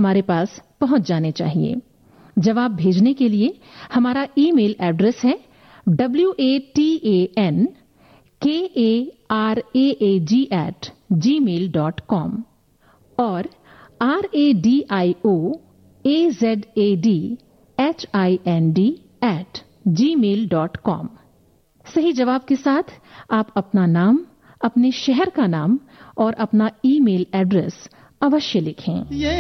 हमारे पास पहुंच जाने चाहिए। जवाब भेजने के लिए हमारा ईमेल एड्रेस है watankaraag@gmail.com और radioazadhind@gmail.com। सही जवाब के साथ आप अपना नाम, अपने शहर का नाम और अपना ईमेल एड्रेस अवश्य लिखें।